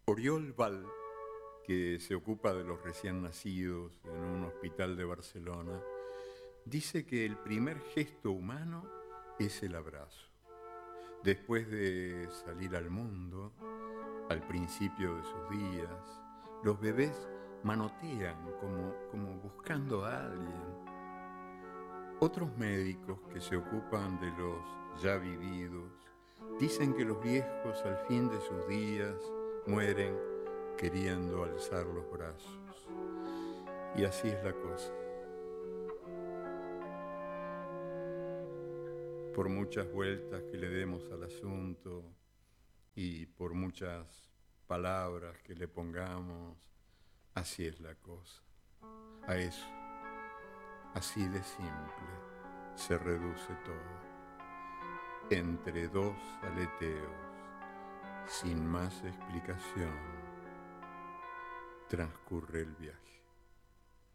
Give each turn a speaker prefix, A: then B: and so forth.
A: Oriol Val, que se ocupa de los recién nacidos en un hospital de Barcelona, dice que el primer gesto humano es el abrazo. Después de salir al mundo, al principio de sus días, los bebés manotean como buscando a alguien. Otros médicos que se ocupan de los ya vividos dicen que los viejos al fin de sus días mueren queriendo alzar los brazos. Y así es la cosa. Por muchas vueltas que le demos al asunto y por muchas palabras que le pongamos, así es la cosa. A eso, así de simple, se reduce todo. Entre dos aleteos, sin más explicación, transcurre el viaje.